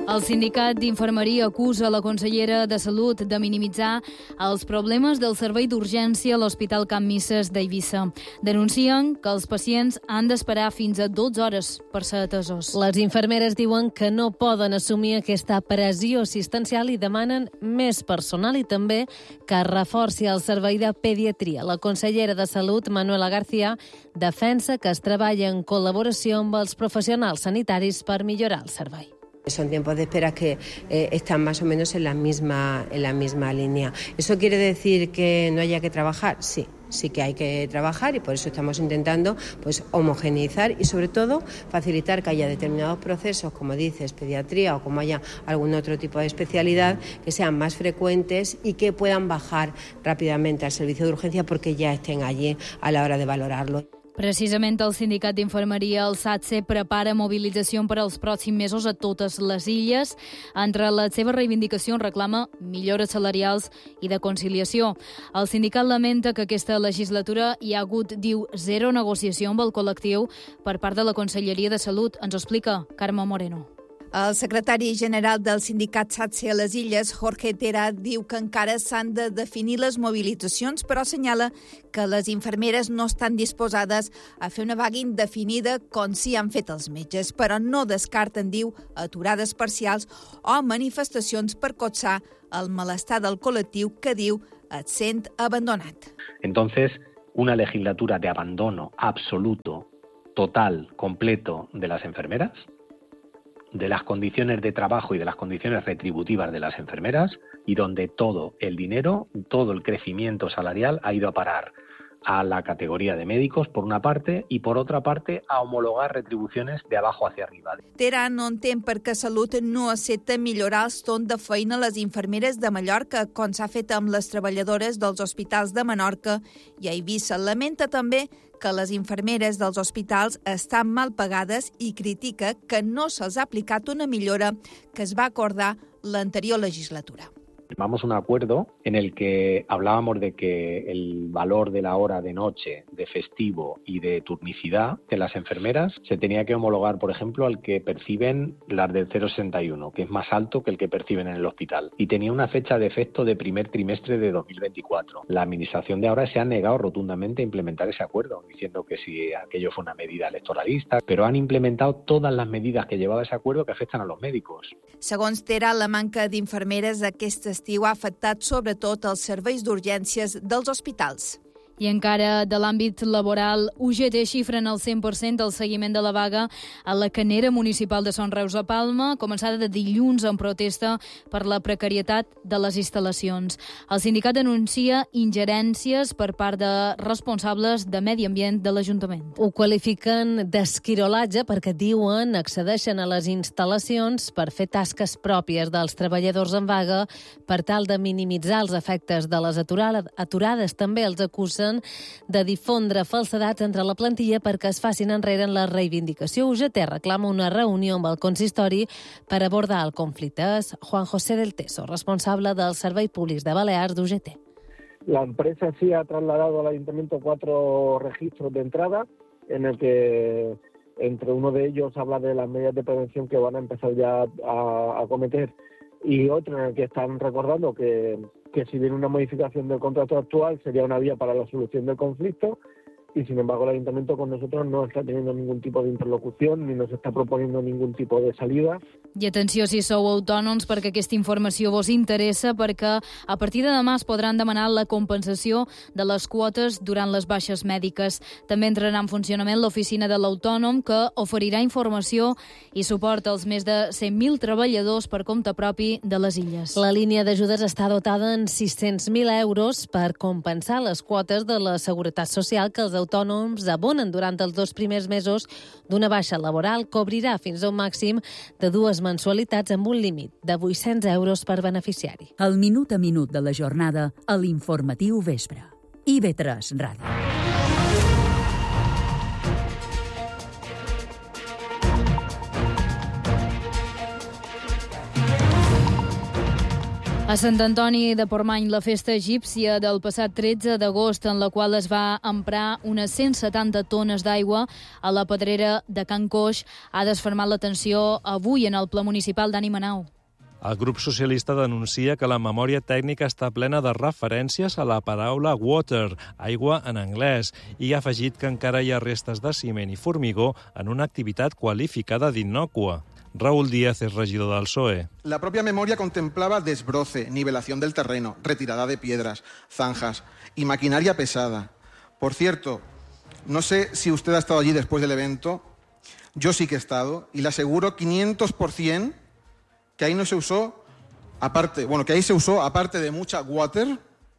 El sindicat d'infermeria acusa la consellera de Salut de minimitzar els problemes del servei d'urgència a l'Hospital Can Misses d'Eivissa. Denuncien que els pacients han d'esperar fins a 12 hores per ser atesos. Les infermeres diuen que no poden assumir aquesta pressió assistencial i demanen més personal i també que es reforci el servei de pediatria. La consellera de Salut, Manuela García, defensa que es treballa en col·laboració amb els professionals sanitaris per millorar el servei. Son tiempos de espera que están más o menos en la misma línea. ¿Eso quiere decir que no haya que trabajar? Sí que hay que trabajar y por eso estamos intentando homogeneizar y sobre todo facilitar que haya determinados procesos, como dices, pediatría o como haya algún otro tipo de especialidad, que sean más frecuentes y que puedan bajar rápidamente al servicio de urgencia porque ya estén allí a la hora de valorarlo. Precisament el sindicat d'infermeria, el SATSE, prepara mobilització per als pròxims mesos a totes les illes. Entre les seves reivindicacions reclama millores salarials i de conciliació. El sindicat lamenta que aquesta legislatura hi ha hagut, diu, zero negociació amb el col·lectiu per part de la Conselleria de Salut. Ens ho explica Carme Moreno. El secretari general del sindicat SATSE a les Illes, Jorge Tera, diu que encara s'han de definir les mobilitzacions, però assenyala que les infermeres no estan disposades a fer una vaga indefinida com sí han fet els metges, però no descarten, diu, aturades parcials o manifestacions per cotsar el malestar del col·lectiu que, diu, et sent abandonat. Entonces, una legislatura de abandono absoluto, total, completo de las enfermeras, de las condiciones de trabajo y de las condiciones retributivas de las enfermeras, y donde todo el dinero, todo el crecimiento salarial ha ido a parar a la categoría de médicos, por una parte, y por otra parte, a homologar retribuciones de abajo hacia arriba. Tera no entén per què Salut no accepta millorar els torns de feina a les infermeres de Mallorca, com s'ha fet amb les treballadores dels hospitals de Menorca i a Eivissa. Lamenta també que les infermeres dels hospitals estan mal pagades i critica que no se'ls ha aplicat una millora que es va acordar l'anterior legislatura. Firmamos un acuerdo en el que hablábamos de que el valor de la hora de noche, de festivo y de turnicidad de las enfermeras se tenía que homologar, por ejemplo, al que perciben las del 061, que es más alto que el que perciben en el hospital. Y tenía una fecha de efecto de primer trimestre de 2024. La administración de ahora se ha negado rotundamente a implementar ese acuerdo, diciendo que si aquello fue una medida electoralista, pero han implementado todas las medidas que llevaba ese acuerdo que afectan a los médicos. Segons Tera, la manca d'infermeres aquest estiu ha afectat sobretot els serveis d'urgències dels hospitals. I encara de l'àmbit laboral, UGT xifren el 100% del seguiment de la vaga a la Canera Municipal de Son Reus a Palma, començada de dilluns en protesta per la precarietat de les instal·lacions. El sindicat denuncia ingerències per part de responsables de medi ambient de l'Ajuntament. Ho qualifiquen d'esquirolatge perquè diuen accedeixen a les instal·lacions per fer tasques pròpies dels treballadors en vaga per tal de minimitzar els efectes de les aturades. També els acusen de difondre falsedats entre la plantilla perquè es facin enrere en la reivindicació. UGT reclama una reunió amb el consistori per abordar el conflicte. És Juan José del Teso, responsable dels serveis públics de Balears d'UGT. La empresa sí ha trasladado al ayuntamiento 4 registros de entrada, en el que entre uno de ellos habla de las medidas de prevención que van a empezar ya a cometer, y otro en el que están recordando que si viene una modificación del contrato actual sería una vía para la solución del conflicto, y sin embargo el ayuntamiento con nosotros no está teniendo ningún tipo de interlocución ni nos está proponiendo ningún tipo de salida. I atenció si sou autònoms perquè aquesta informació vos interessa, perquè a partir de demà es podran demanar la compensació de les quotes durant les baixes mèdiques. També entrarà en funcionament l'oficina de l'autònom, que oferirà informació i suport als més de 100.000 treballadors per compte propi de les illes. La línia d'ajudes està dotada en 600.000 euros per compensar les quotes de la Seguretat Social que els autònoms abonen durant els 2 primers mesos d'una baixa laboral. Cobrirà fins a un màxim de 2 mensualitats amb un límit de 800 euros per beneficiari. El minut a minut de la jornada a l'Informatiu Vespre. IB3 Ràdio. A Sant Antoni de Portmany, la festa egípcia del passat 13 d'agost, en la qual es va emprar unes 170 tones d'aigua a la pedrera de Can Coix, ha desfermat l'atenció avui en el ple municipal d'Ani Manau. El grup socialista denuncia que la memòria tècnica està plena de referències a la paraula water, aigua en anglès, i ha afegit que encara hi ha restes de ciment i formigó en una activitat qualificada d'innòcua. Raúl Díaz es regidor del PSOE. La propia memoria contemplaba desbroce, nivelación del terreno, retirada de piedras, zanjas y maquinaria pesada. Por cierto, no sé si usted ha estado allí después del evento, yo sí que he estado, y le aseguro 500% que ahí no se usó, que ahí se usó, aparte de mucha water,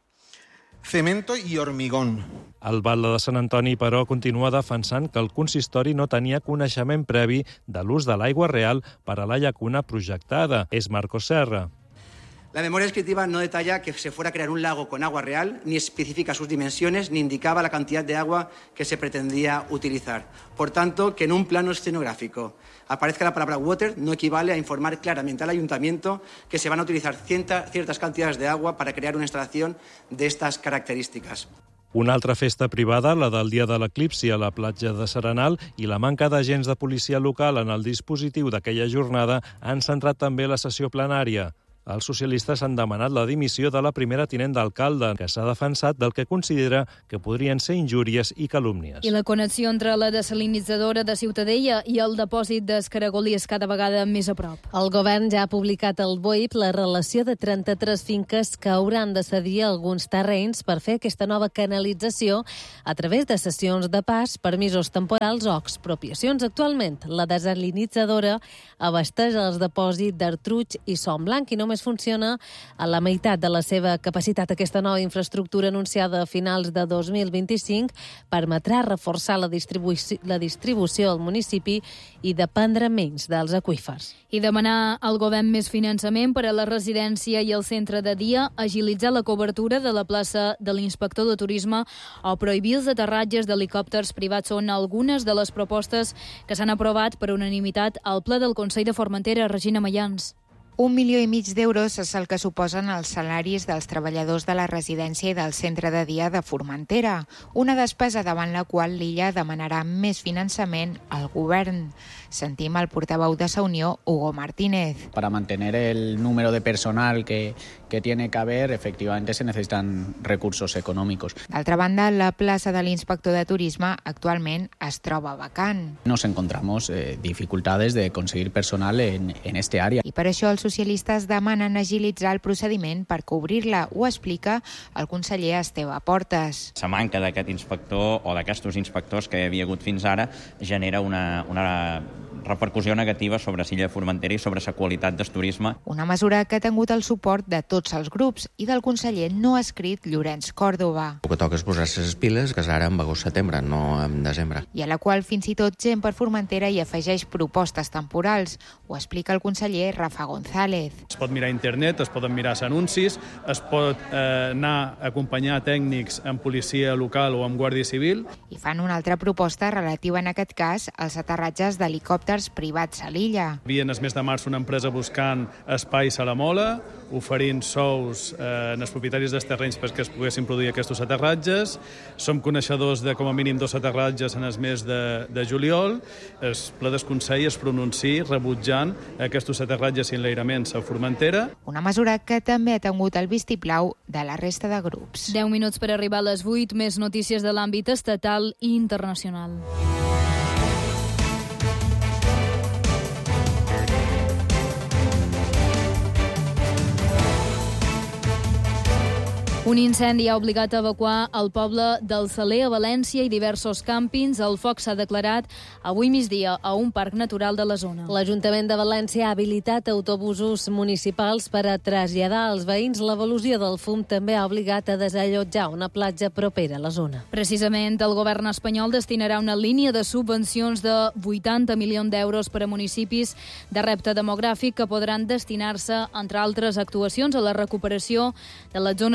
cemento i hormigón. El batlle de Sant Antoni, però, continua defensant que el consistori no tenia coneixement previ de l'ús de l'aigua real per a la llacuna projectada. És Marcos Serra. La memoria descriptiva no detalla que se fuera a crear un lago con agua real, ni especifica sus dimensiones, ni indicaba la cantidad de agua que se pretendía utilizar. Por tanto, que en un plano escenográfico aparezca la palabra water no equivale a informar claramente al ayuntamiento que se van a utilizar ciertas cantidades de agua para crear una instalación de estas características. Una altra festa privada, la del dia de l'eclipsi a la platja de Serenal, i la manca d'agents de policia local en el dispositiu d'aquella jornada han centrat també la sessió plenària. Els socialistes han demanat la dimissió de la primera tinent d'alcalde, que s'ha defensat del que considera que podrien ser injúries i calúmnies. I la connexió entre la desalinitzadora de Ciutadella i el depòsit d'Escaragolí és cada vegada més a prop. El govern ja ha publicat al BOIP la relació de 33 finques que hauran de cedir alguns terrenys per fer aquesta nova canalització a través de cessions de pas, permisos temporals o expropiacions. Actualment, la desalinitzadora abasteix els depòsits d'Artruig i Son Blanc i només funciona a la meitat de la seva capacitat. Aquesta nova infraestructura anunciada a finals de 2025 permetrà reforçar la distribució al municipi i dependre menys dels aqüífers. I demanar al govern més finançament per a la residència i el centre de dia, agilitzar la cobertura de la plaça de l'inspector de turisme o prohibir els aterratges d'helicòpters privats són algunes de les propostes que s'han aprovat per unanimitat al ple del Consell de Formentera. Regina Mayans. 1,5 milió d'euros és el que suposen els salaris dels treballadors de la residència i del centre de dia de Formentera, una despesa davant la qual l'illa demanarà més finançament al govern. Sentim el portaveu de Sa Unió, Hugo Martínez. Para mantener el número de personal que tiene que haber, efectivamente se necesitan recursos económicos. D'altra banda, la plaça de l'inspector de turisme actualment es troba vacant. Nos encontramos dificultades de conseguir personal en este área. I per això els socialistes demanen agilitzar el procediment per cobrir-la. Ho explica el conseller Esteve Portes. La manca d'aquest inspector o d'aquestos inspectors que hi havia hagut fins ara genera una repercussió negativa sobre Silla de Formentera i sobre la qualitat del turisme. Una mesura que ha tingut el suport de tots els grups i del conseller no escrit Llorenç Còrdova. El que toca és posar-se les piles, que és ara en agost-setembre, no en desembre. I a la qual fins i tot gent per Formentera hi afegeix propostes temporals. Ho explica el conseller Rafa González. Es pot mirar a internet, es poden mirar anuncis, es pot anar a acompanyar tècnics amb policia local o amb guàrdia civil. I fan una altra proposta relativa en aquest cas als aterratges d'helicòpters privats a l'illa. Havien el mes de març una empresa buscant espais a la Mola, oferint sous als propietaris dels terrenys perquè es poguessin produir aquests aterratges. Som coneixedors de com a mínim 2 aterratges en el mes de juliol. El ple del Consell es pronunciï rebutjant aquests aterratges i enlairaments a Formentera. Una mesura que també ha tingut el vistiplau de la resta de grups. 10 minuts per arribar a les 8, més notícies de l'àmbit estatal i internacional. Un incendi ha obligat a evacuar el poble del Saler a València i diversos càmpings. El foc s'ha declarat avui migdia a un parc natural de la zona. L'Ajuntament de València ha habilitat autobusos municipals per a traslladar als veïns. L'evolució del fum també ha obligat a desallotjar una platja propera a la zona. Precisament, el govern espanyol destinarà una línia de subvencions de 80 milions d'euros per a municipis de repte demogràfic que podran destinar-se, entre altres actuacions, a la recuperació de les zones afectades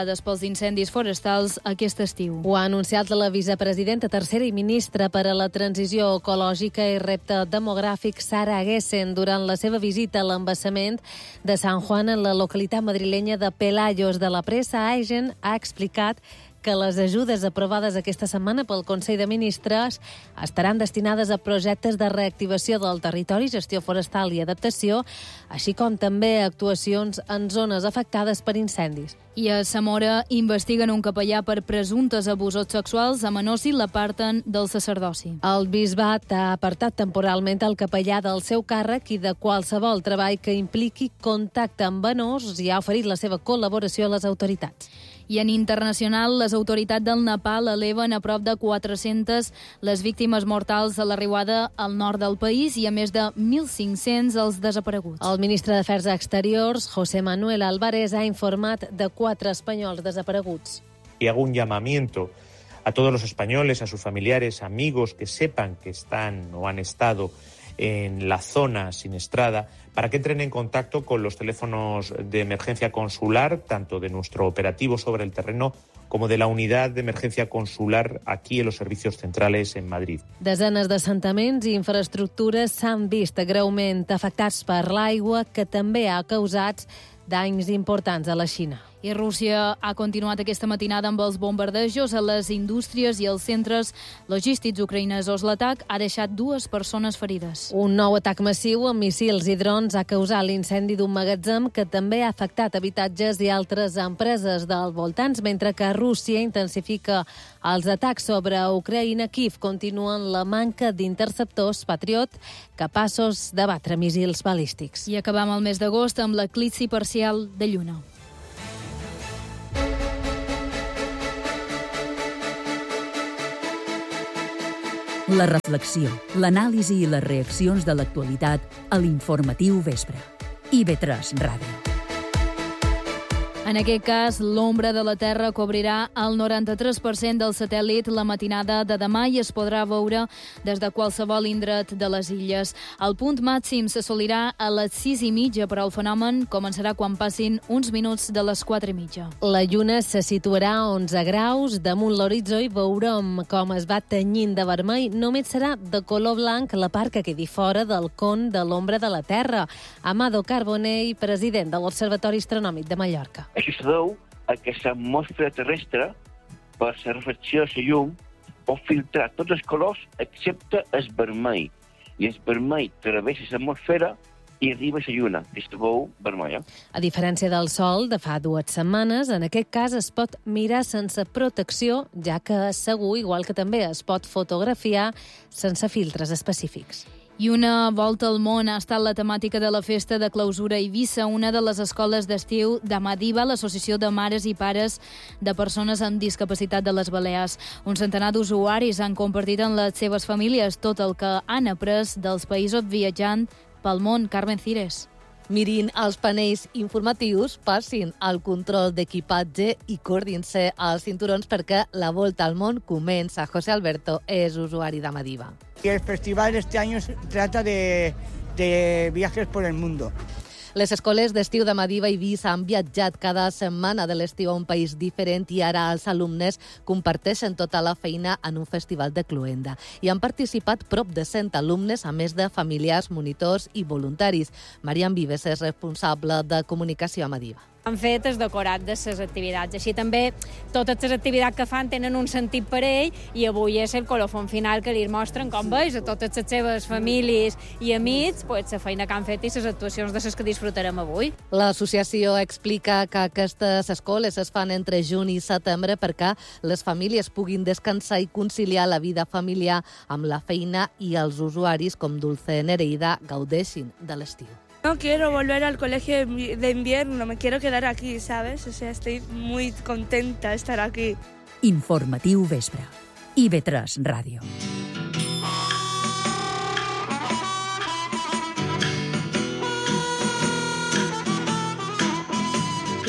afectades pels incendis forestals aquest estiu. Ho ha anunciat la vicepresidenta tercera i ministra per a la transició ecològica i repte demogràfic Sara Gessen durant la seva visita a l'embassament de San Juan en la localitat madrilenya de Pelayos. De la pressa, Agen ha explicat que les ajudes aprovades aquesta setmana pel Consell de Ministres estaran destinades a projectes de reactivació del territori, gestió forestal i adaptació, així com també a actuacions en zones afectades per incendis. I a Zamora investiguen un capellà per presumptes abusos sexuals a menors i l'aparten del sacerdoci. El bisbat ha apartat temporalment el capellà del seu càrrec i de qualsevol treball que impliqui contacte amb menors i ha oferit la seva col·laboració a les autoritats. I en internacional, les autoritats del Nepal eleven a prop de 400 les víctimes mortals a la riuada al nord del país i a més de 1.500 els desapareguts. El ministre d'Afers Exteriors, José Manuel Álvarez, ha informat de 4 espanyols desapareguts. Y hago un llamamiento a todos los españoles, a sus familiares, amigos que sepan que están o han estado en la zona siniestrada, para que entren en contacto con los teléfonos de emergencia consular, tanto de nuestro operativo sobre el terreno como de la unidad de emergencia consular aquí en los servicios centrales en Madrid. Desenes d'assentaments i infraestructures s'han vist greument afectats per l'aigua, que també ha causat danys importants a la Xina. I Rússia ha continuat aquesta matinada amb els bombardejos a les indústries i els centres logístics ucraïnesos. L'atac ha deixat 2 persones ferides. Un nou atac massiu amb missils i drons ha causat l'incendi d'un magatzem que també ha afectat habitatges i altres empreses del voltants, mentre que Rússia intensifica els atacs sobre Ucraïna. Kiev continua en la manca d'interceptors Patriot capaços de batre míssils balístics. I acabam el mes d'agost amb l'eclipsi parcial de Lluna. La reflexió, l'anàlisi i les reaccions de l'actualitat a l'Informatiu Vespre. IB3 Ràdio. En aquest cas, l'ombra de la Terra cobrirà el 93% del satèl·lit la matinada de demà i es podrà veure des de qualsevol indret de les illes. El punt màxim s'assolirà a les 6:30, però el fenomen començarà quan passin uns minuts de les 4:30. La lluna se situarà a 11 graus damunt l'horitzó i veurem com es va tenyint de vermell. Només serà de color blanc la part que quedi fora del con de l'ombra de la Terra. Amado Carbonell, president de l'Observatori Astronòmic de Mallorca. Això se deu a que l'atmosfera terrestre, per la refracció de la llum, pot filtrar tots els colors excepte el vermell. I el vermell travessa l'atmosfera i arriba a la lluna, que es veu vermella. A diferència del Sol de fa 2 setmanes, en aquest cas es pot mirar sense protecció, ja que és segur, igual que també es pot fotografiar sense filtres específics. I una volta al món ha estat la temàtica de la festa de clausura a Eivissa, una de les escoles d'estiu de Madiba, l'associació de mares i pares de persones amb discapacitat de les Balears. Un centenar d'usuaris han compartit en les seves famílies tot el que han après dels països viatjant pel món. Carmen Cires. Mirin els panells informatius, passin al control d'equipatge i coordin-se als cinturons perquè la volta al món comença. José Alberto és usuari de Madiba. El festival este año trata de viajes por el mundo. Les escoles d'estiu de Madiba i Eivissa han viatjat cada setmana de l'estiu a un país diferent i ara els alumnes comparteixen tota la feina en un festival de cloenda. Hi han participat prop de 100 alumnes, a més de familiars, monitors i voluntaris. Marian Vives és responsable de comunicació a Madiba. Han fet el decorat de les activitats. Així també totes les activitats que fan tenen un sentit per ell i avui és el colofon final que li mostren, com veus, a totes les seves famílies i amics, la feina que han fet i les actuacions de les que disfrutarem avui. L'associació explica que aquestes escoles es fan entre juny i setembre perquè les famílies puguin descansar i conciliar la vida familiar amb la feina i els usuaris com Dulce Nereida gaudeixin de l'estiu. No quiero volver al colegio de invierno, me quiero quedar aquí, ¿sabes? O sea, estoy muy contenta de estar aquí. Informatiu Vespre. IB3 Ràdio.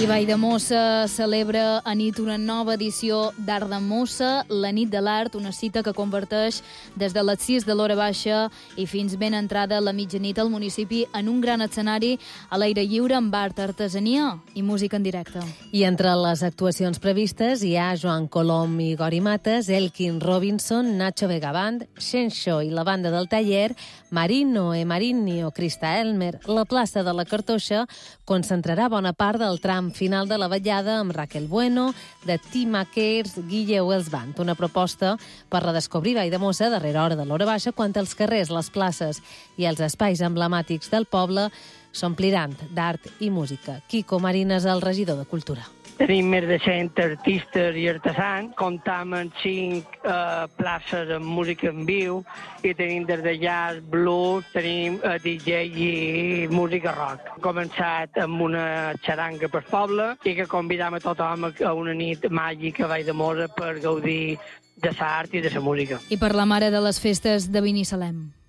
I Valldemossa celebra a nit una nova edició d'Art de Mossa, la nit de l'art, una cita que converteix des de les 6 de l'hora baixa i fins ben entrada a la mitjanit al municipi en un gran escenari a l'aire lliure amb art, artesania i música en directe. I entre les actuacions previstes hi ha Joan Colom i Gori Mates, Elkin Robinson, Nacho Vega Band, Xenxo i la banda del taller, Marino e Marinho, Krista Elmer. La plaça de la Cartoixa concentrarà bona part del tram final de la vetllada amb Raquel Bueno, de Tima Cares, Guille Wells Band. Una proposta per redescobrir Valldemossa a darrera hora de l'hora baixa, quan els carrers, les places i els espais emblemàtics del poble s'ompliran d'art i música. Quico Marines, el regidor de Cultura. Tenim més de 100 artistes i artesans, comptam amb 5 places amb música en viu i tenim des de jazz, blues, tenim DJ i música rock. Hem començat amb una xaranga per poble i que convidam a tothom a una nit màgica a Valldemossa per gaudir de l'art i de la música. I per la mare de les festes de Binissalem.